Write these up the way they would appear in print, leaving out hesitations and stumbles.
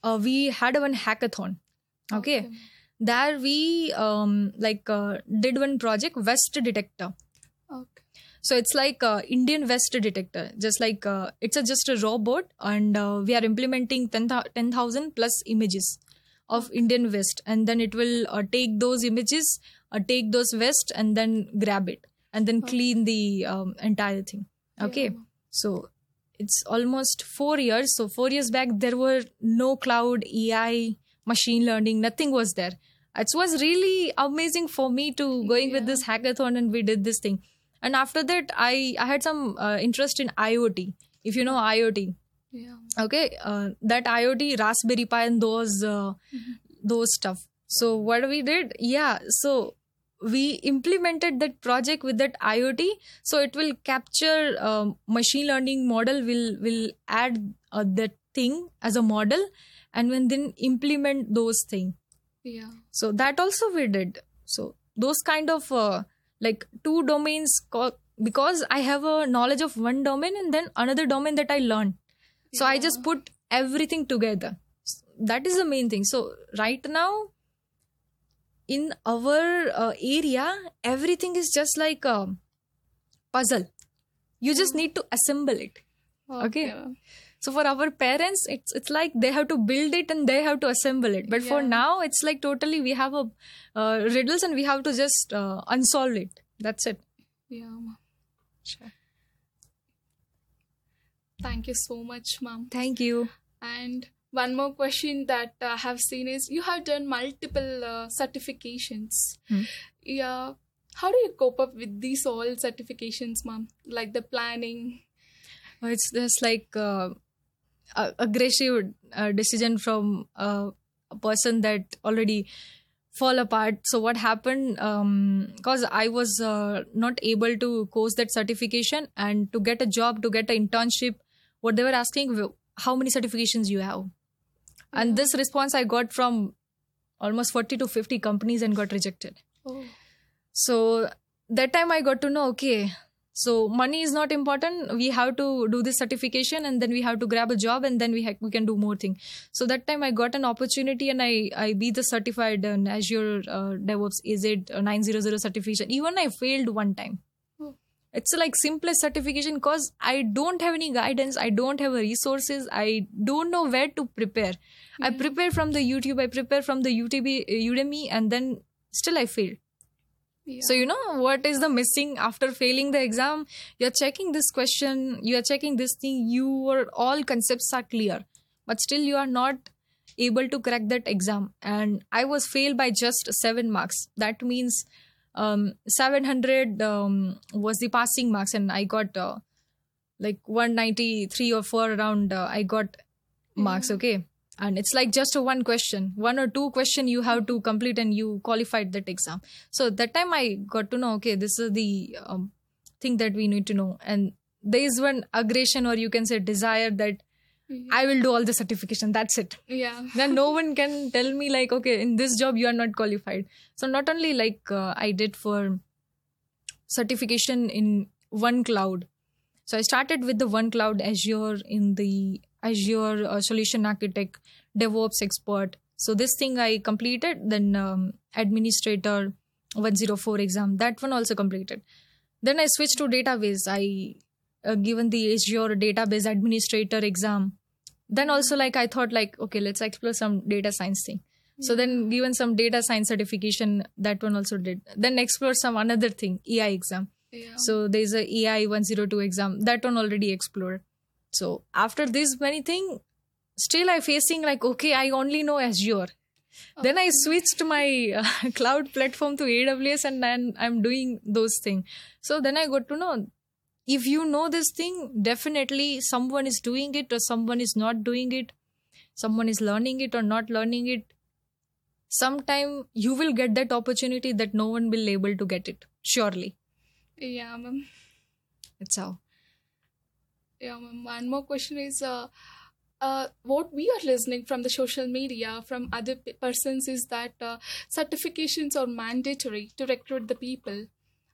we had one hackathon. Okay. There we did one project, West Detector. Okay. So it's like Indian West Detector, just like it's just a robot, and we are implementing 10,000 plus images of Indian West, and then it will take those images, take those West, and then grab it, and then clean the entire thing. Okay, so it's almost 4 years. So 4 years back, there were no cloud, AI, machine learning, nothing was there. It was really amazing for me to going with this hackathon, and we did this thing. And after that, I had some interest in IoT. If you know IoT, okay, that IoT, Raspberry Pi, and those stuff. So what we did, so we implemented that project with that IoT. So it will capture machine learning model. Will add that thing as a model, and then implement those things. Yeah. So that also we did. So those kind of like two domains, because I have a knowledge of one domain and then another domain that I learned. So I just put everything together. That is the main thing. So right now in our area, everything is just like a puzzle. You just need to assemble it. Okay. So for our parents, it's like they have to build it and they have to assemble it. But for now, it's like totally we have a riddles and we have to just unsolve it. That's it. Yeah. Sure. Thank you so much, ma'am. Thank you. And one more question that I have seen is you have done multiple certifications. Yeah. How do you cope up with these all certifications, ma'am? Like the planning? It's just like aggressive decision from a person that already fall apart. So what happened, because I was not able to course that certification, and to get a job, to get an internship, what they were asking, how many certifications you have? And this response I got from almost 40 to 50 companies and got rejected. So that time I got to know, okay, so money is not important. We have to do this certification, and then we have to grab a job, and then we can do more things. So that time I got an opportunity, and I be the certified in Azure DevOps AZ900 certification. Even I failed one time. It's like simplest certification because I don't have any guidance. I don't have resources. I don't know where to prepare. I prepare from the YouTube. I prepare from the Udemy, and then still I failed. So you know what is the missing after failing the exam? You're checking this question, you're checking this thing, your all concepts are clear, but still you are not able to crack that exam. And I was failed by just 7 marks. That means 700 was the passing marks, and I got like 193 or 4 around I got marks, okay? And it's like just one question, 1 or 2 question you have to complete and you qualified that exam. So that time I got to know, okay, this is the thing that we need to know. And there is one aggression, or you can say desire, that I will do all the certification. That's it. Yeah. Then no one can tell me like, okay, in this job you are not qualified. So not only like I did for certification in one cloud. So I started with the one cloud Azure, in the Azure solution architect, DevOps expert. So this thing I completed. Then administrator 104 exam. That one also completed. Then I switched to database. I given the Azure database administrator exam. Then also like I thought like, okay, let's explore some data science thing. So then given some data science certification, that one also did. Then explore some another thing, AI exam. So there's a AI 102 exam. That one already explored. So after this many thing, still I facing like, okay, I only know Azure. Then I switched my cloud platform to AWS, and then I'm doing those things. So then I got to know, if you know this thing, definitely someone is doing it or someone is not doing it. Someone is learning it or not learning it. Sometime you will get that opportunity that no one will be able to get it. Surely. Yeah, ma'am. That's how. Yeah, ma'am. One more question is, what we are listening from the social media, from other persons, is that certifications are mandatory to recruit the people.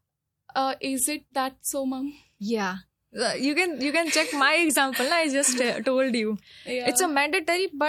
Is it that so, ma'am? Yeah. You can check my example. I just told you. It's a mandatory, but